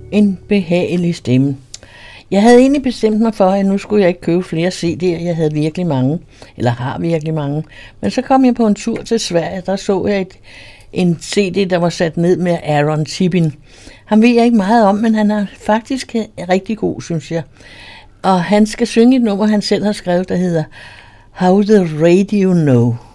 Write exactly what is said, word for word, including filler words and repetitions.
en behagelig stemme. Jeg havde egentlig bestemt mig for, at nu skulle jeg ikke købe flere C D'er. Jeg havde virkelig mange, eller har virkelig mange. Men så kom jeg på en tur til Sverige, der så jeg et, en C D, der var sat ned med Aaron Tippin. Han ved jeg ikke meget om, men han er faktisk rigtig god, synes jeg. Og han skal synge et nummer, han selv har skrevet, der hedder How the Radio Know.